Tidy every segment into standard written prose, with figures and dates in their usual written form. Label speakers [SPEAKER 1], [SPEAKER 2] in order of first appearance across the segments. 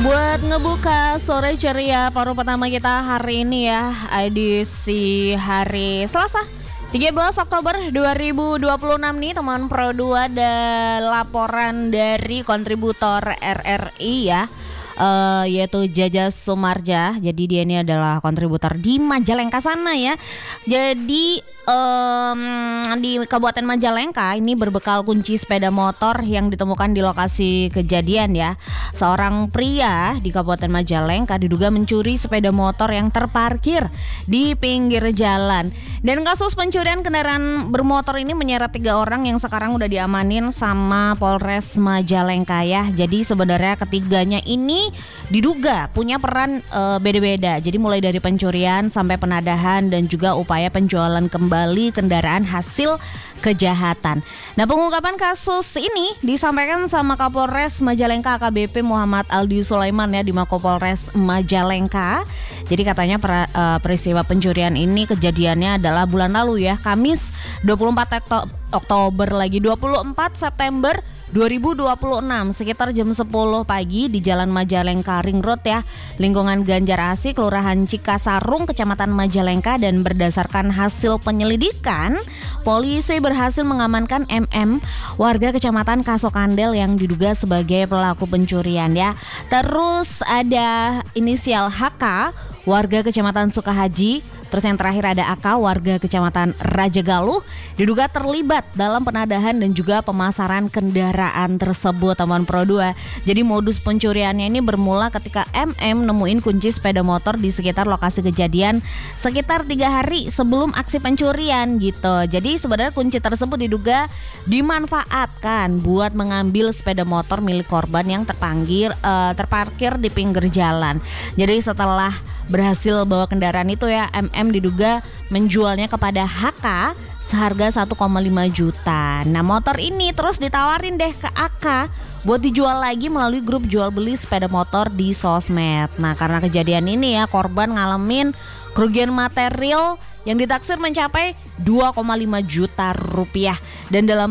[SPEAKER 1] Buat ngebuka sore ceria paruh pertama kita hari ini ya, edisi hari Selasa 13 Oktober 2026 nih teman Pro 2, ada laporan dari kontributor RRI ya, yaitu Jaja Sumarja. Jadi dia ini adalah kontributor di Majalengka sana ya. Jadi di Kabupaten Majalengka ini berbekal kunci sepeda motor yang ditemukan di lokasi kejadian ya. Seorang pria di Kabupaten Majalengka diduga mencuri sepeda motor yang terparkir di pinggir jalan. Dan kasus pencurian kendaraan bermotor ini menyeret 3 orang yang sekarang udah diamanin sama Polres Majalengka ya. Jadi sebenarnya ketiganya ini diduga punya peran beda-beda. Jadi mulai dari pencurian sampai penadahan dan juga upaya penjualan kembali kendaraan hasil kejahatan. Nah, pengungkapan kasus ini disampaikan sama Kapolres Majalengka AKBP Muhammad Aldi Sulaiman ya di Mapolres Majalengka. Jadi katanya peristiwa pencurian ini kejadiannya adalah bulan lalu ya, Kamis 24 Oktober lagi 24 September 2026 sekitar jam 10 pagi di Jalan Majalengka Ring Road ya, lingkungan Ganjar Asih, Kelurahan Cikasarung, Kecamatan Majalengka. Dan berdasarkan hasil penyelidikan, polisi berhasil mengamankan MM, warga Kecamatan Kasokandel yang diduga sebagai pelaku pencurian ya. Terus ada inisial HK, warga Kecamatan Sukahaji. Terus yang terakhir ada AK, warga Kecamatan Rajagaluh, diduga terlibat dalam penadahan dan juga pemasaran kendaraan tersebut teman Pro 2. Jadi modus pencuriannya ini bermula ketika MM nemuin kunci sepeda motor di sekitar lokasi kejadian sekitar 3 hari sebelum aksi pencurian gitu. Jadi sebenarnya kunci tersebut diduga dimanfaatkan buat mengambil sepeda motor milik korban yang terparkir di pinggir jalan. Jadi setelah berhasil bawa kendaraan itu ya, MM diduga menjualnya kepada HK seharga 1,5 juta. Nah, motor ini terus ditawarin deh ke AK buat dijual lagi melalui grup jual beli sepeda motor di sosmed. Nah, karena kejadian ini ya, korban ngalamin kerugian material yang ditaksir mencapai 2,5 juta rupiah. Dan dalam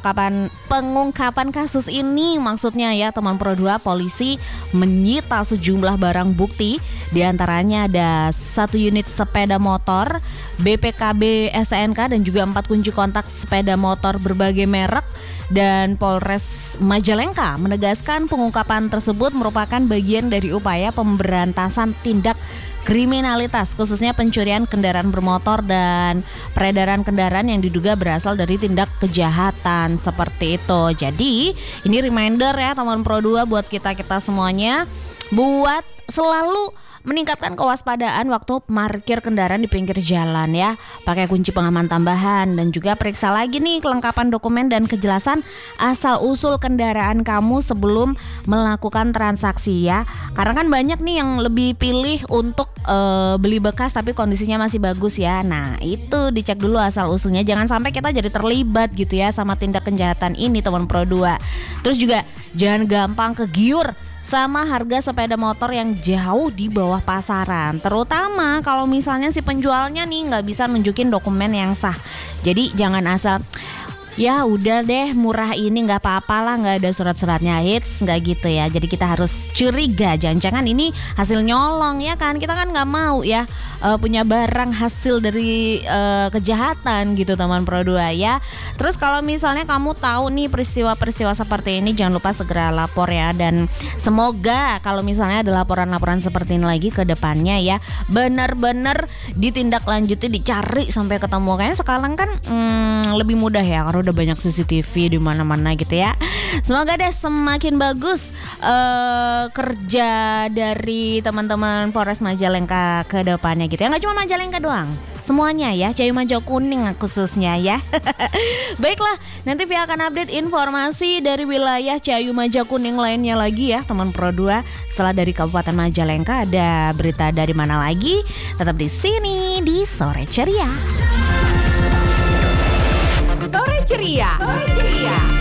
[SPEAKER 1] pengungkapan kasus ini, maksudnya ya teman Pro 2, polisi menyita sejumlah barang bukti. Di antaranya ada 1 unit sepeda motor BPKB STNK dan juga 4 kunci kontak sepeda motor berbagai merek. Dan Polres Majalengka menegaskan pengungkapan tersebut merupakan bagian dari upaya pemberantasan tindak kriminalitas, khususnya pencurian kendaraan bermotor dan peredaran kendaraan yang diduga berasal dari tindak kejahatan seperti itu. Jadi ini reminder ya teman Pro 2 buat kita semuanya buat selalu meningkatkan kewaspadaan waktu parkir kendaraan di pinggir jalan ya. Pakai kunci pengaman tambahan dan juga periksa lagi nih kelengkapan dokumen dan kejelasan asal usul kendaraan kamu sebelum melakukan transaksi ya. Karena kan banyak nih yang lebih pilih untuk beli bekas tapi kondisinya masih bagus ya. Nah, itu dicek dulu asal usulnya, jangan sampai kita jadi terlibat gitu ya sama tindak kejahatan ini teman Pro 2. Terus juga jangan gampang kegiur sama harga sepeda motor yang jauh di bawah pasaran, terutama kalau misalnya si penjualnya nih nggak bisa nunjukin dokumen yang sah. Jadi jangan asal ya udah deh murah ini nggak apa-apa lah, nggak ada surat-suratnya, hits nggak gitu ya. Jadi kita harus curiga, jangan-jangan ini hasil nyolong ya kan, kita kan nggak mau ya punya barang hasil dari kejahatan gitu teman Pro 2 ya. Terus kalau misalnya kamu tahu nih peristiwa-peristiwa seperti ini, jangan lupa segera lapor ya. Dan semoga kalau misalnya ada laporan-laporan seperti ini lagi ke depannya ya, benar-benar ditindaklanjuti, dicari sampai ketemu. Kayaknya sekarang kan lebih mudah ya karena udah banyak CCTV di mana-mana gitu ya. Semoga deh semakin bagus kerja dari teman-teman Polres Majalengka ke depannya gitu ya. Nggak cuma Majalengka doang, semuanya ya, Cayu Majo Kuning khususnya ya. Baiklah, nanti Via akan update informasi dari wilayah Cayu Majo Kuning lainnya lagi ya teman Pro 2. Setelah dari Kabupaten Majalengka, ada berita dari mana lagi? Tetap di sini di Sore Ceria.
[SPEAKER 2] Sore Ceria. Sore Ceria.